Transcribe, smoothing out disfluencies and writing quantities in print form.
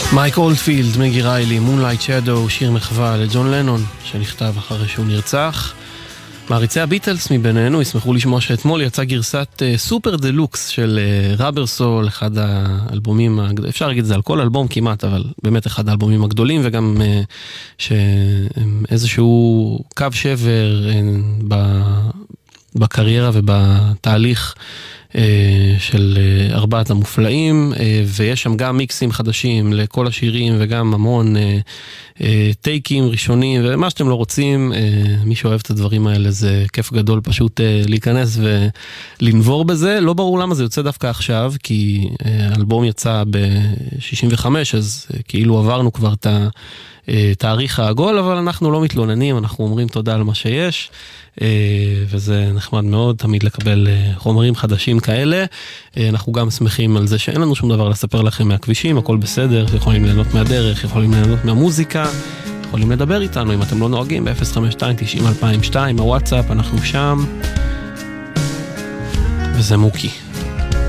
מייק אולדפילד, מגי ריילי, מונלייט שדו, שיר מחווה לג'ון לנון שנכתב אחרי שהוא נרצח. מעריצי הביטלס מבינינו ישמחו לשמוע שאתמול יצא גרסת סופר דלוקס של ראבר סול, אחד האלבומים, אפשר להגיד את זה על כל אלבום כמעט, אבל באמת אחד האלבומים הגדולים, וגם איזשהו קו שבר בקריירה ובתהליך של ארבעת המופלאים, ויש שם גם מיקסים חדשים לכל השירים וגם המון טייקים ראשונים ומה שאתם לא רוצים. מי שאוהב את הדברים האלה זה כיף גדול פשוט להיכנס ולנבור בזה. לא ברור למה זה יוצא דווקא עכשיו, כי האלבום יצא ב-65, אז כאילו עברנו כבר את התאריך העגול, אבל אנחנו לא מתלוננים, אנחנו אומרים תודה על מה שיש, וזה נחמד מאוד תמיד לקבל חומרים חדשים כאלה. אנחנו גם שמחים על זה שאין לנו שום דבר לספר לכם מהכבישים, הכל בסדר, יכולים ליהנות מהדרך, יכולים ליהנות מהמוזיקה, יכולים לדבר איתנו אם אתם לא נוהגים ב-052-90-2002, הוואטסאפ, אנחנו שם, וזה מוקי.